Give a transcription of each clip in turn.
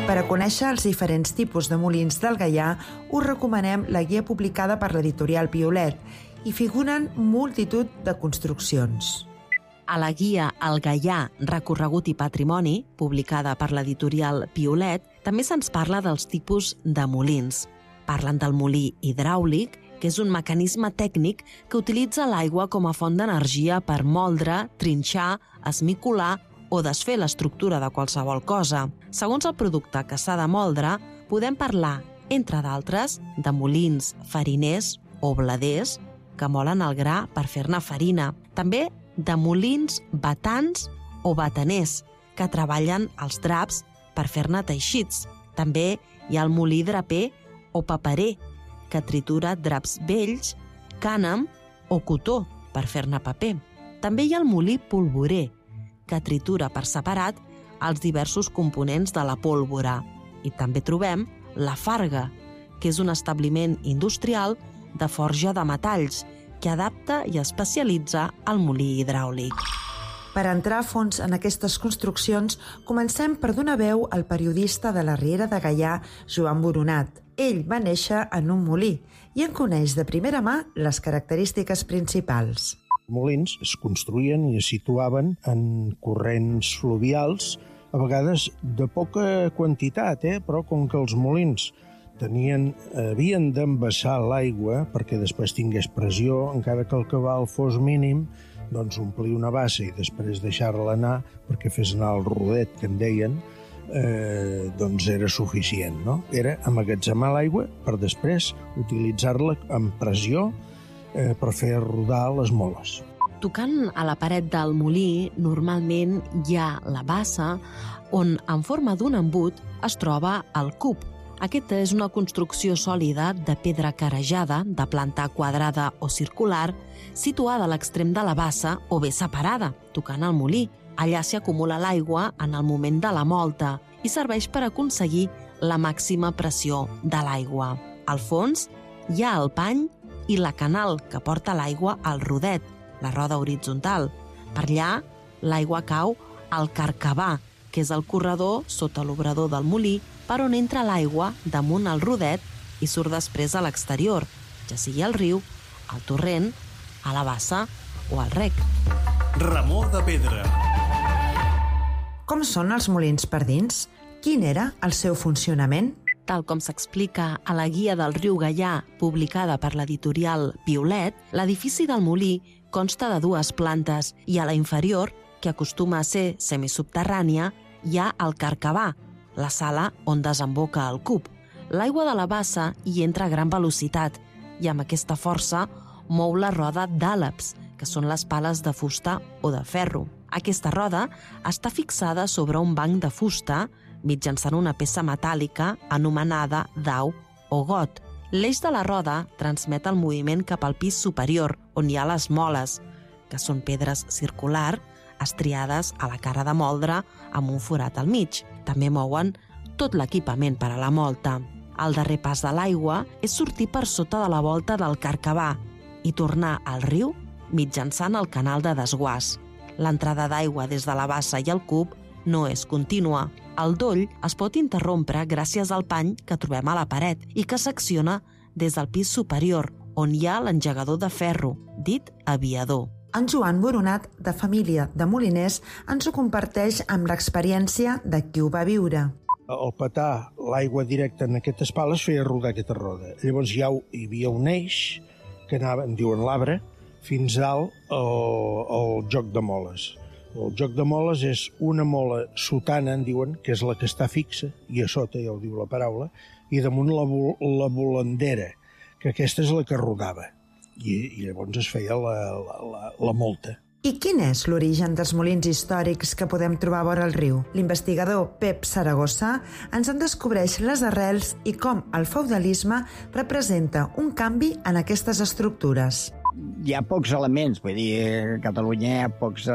Per a conèixer els diferents tipus de molins del Gaià, us recomanem la guia publicada per l'editorial Piolet. Hi figuren multitud de construccions. A la guia El Gaià, recorregut i patrimoni, publicada per l'editorial Piolet, també se'ns parla dels tipus de molins. Parlen del molí hidràulic, que és un mecanisme tècnic que utilitza l'aigua com a font d'energia per moldre, trinxar, esmicolar o desfer l'estructura de qualsevol cosa. Segons el producte que s'ha de moldre, podem parlar, entre d'altres, de molins fariners o bladers que molen el gra per fer-ne farina. També de molins batans o bataners que treballen els draps per fer-ne teixits. També hi ha el molí draper o paperer, que tritura draps vells, cànem o cotó per fer-ne paper. També hi ha el molí polvorer, que tritura per separat els diversos components de la pólvora. I també trobem la farga, que és un establiment industrial de forja de metalls, que adapta i especialitza el molí hidràulic. Per entrar a fons en aquestes construccions, comencem per donar veu al periodista de la Riera de Gaià, Joan Boronat. Ell va néixer en un molí i en coneix de primera mà les característiques principals. Els molins es construïen i es situaven en corrents fluvials, a vegades de poca quantitat, però com que els molins havien d'embassar l'aigua perquè després tingués pressió, encara que el cabal fos mínim, doncs omplir una bassa i després deixar-la anar perquè fes anar el rodet, que en deien, doncs era suficient, no? Era emmagatzemar l'aigua per després utilitzar-la amb pressió per fer rodar les moles. Tocant a la paret del molí, normalment hi ha la bassa on, en forma d'un embut, es troba el cub. Aquesta és una construcció sòlida de pedra carejada, de planta quadrada o circular, situada a l'extrem de la bassa o bé separada, tocant al molí. Allà s'hi acumula l'aigua en el moment de la molta i serveix per aconseguir la màxima pressió de l'aigua. Al fons hi ha el pany i la canal que porta l'aigua al rodet, la roda horitzontal. Per allà, l'aigua cau al carcabà, que és el corredor sota l'obrador del molí per on entra l'aigua damunt el rodet i surt després a l'exterior, ja sigui al riu, al torrent, a la bassa o al rec. Remor de pedra. Com són els molins per dins? Quin era el seu funcionament? Tal com s'explica a la guia del riu Gaià, publicada per l'editorial Piolet, l'edifici del molí consta de 2 plantes i a la inferior, que acostuma a ser semisubterrània, hi ha el carcabà, la sala on desemboca el cub. L'aigua de la bassa hi entra a gran velocitat i amb aquesta força mou la roda d'àleps, que són les pales de fusta o de ferro. Aquesta roda està fixada sobre un banc de fusta mitjançant una peça metàl·lica anomenada dau o got. L'eix de la roda transmet el moviment cap al pis superior, on hi ha les moles, que són pedres circulars estriades a la cara de moldre amb un forat al mig. També mouen tot l'equipament per a la molta. El darrer pas de l'aigua és sortir per sota de la volta del carcabà i tornar al riu mitjançant el canal de desguàs. L'entrada d'aigua des de la bassa i el cub no és contínua. El doll es pot interrompre gràcies al pany que trobem a la paret i que s'acciona des del pis superior, on hi ha l'engegador de ferro, dit aviador. En Joan Boronat, de família de moliners, ens ho comparteix amb l'experiència de qui ho va viure. Al petar l'aigua directa en aquestes pales feia rodar aquesta roda. Llavors hi havia un eix que anava, en diuen l'arbre, fins dalt al joc de moles. El joc de moles és una mola sotana, en diuen, que és la que està fixa, i a sota, ja ho diu la paraula, i damunt la volandera, que aquesta és la que rodava. I llavors es feia la molta. I quin és l'origen dels molins històrics que podem trobar vora el riu? L'investigador Pep Saragossa ens en descobreix les arrels i com el feudalisme representa un canvi en aquestes estructures. Hi ha pocs elements, vull dir, a Catalunya hi ha poques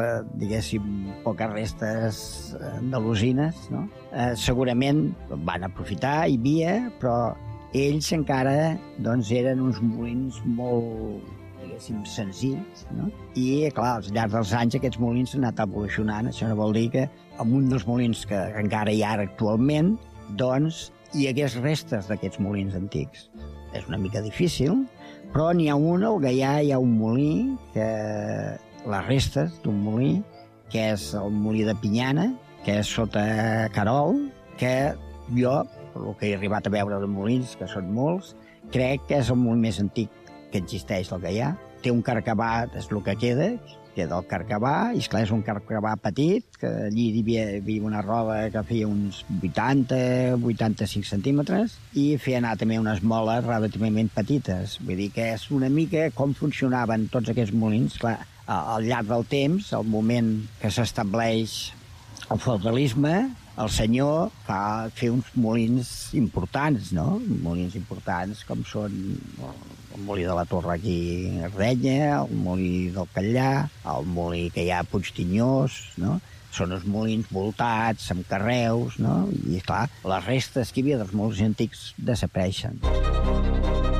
restes de l'usines, no? Segurament van aprofitar, hi havia, però ells encara doncs, eren uns molins molt, diguéssim, senzills, no? I, clar, al llarg dels anys aquests molins han anat evolucionant. Això no vol dir que amb un dels molins que encara hi ha actualment doncs hi hagués restes d'aquests molins antics. És una mica difícil, però n'hi ha un, al Gaià hi ha un molí, les restes d'un molí, que és el molí de Pinyana, que és sota Carol, que jo, el que he arribat a veure de molins, que són molts, crec que és el molí més antic que existeix al Gaià. Té un carcabà, és el que queda el carcabà, i esclar, és un carcabà petit, que allí hi havia una roda que feia uns 80-85 centímetres, i feia anar també unes moles relativament petites. Vull dir que és una mica com funcionaven tots aquests molins. Clar, al llarg del temps, al moment que s'estableix el feudalisme, el senyor fa fer uns molins importants, no? Molins importants com són el molí de la Torre aquí a Ardenya, el molí del Catllà, el molí que hi ha a Puigtinyós, no? Són uns molins voltats, amb carreus, no? I, clar, les restes que hi havia dels molins antics desapareixen.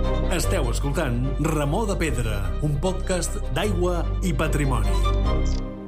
Esteu escoltant Remor de Pedra, un podcast d'aigua i patrimoni.